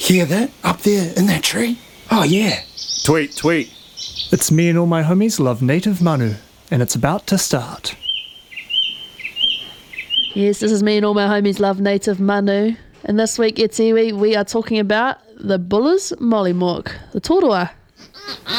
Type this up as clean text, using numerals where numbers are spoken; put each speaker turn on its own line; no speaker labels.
Hear that? Up there in that tree?
Oh, yeah.
Tweet.
It's Me and All My Homies Love Native Manu, and it's about to start.
Yes, this is Me and All My Homies Love Native Manu. And this week, e tiwi, we are talking about the Buller's Mollymook, the Torua.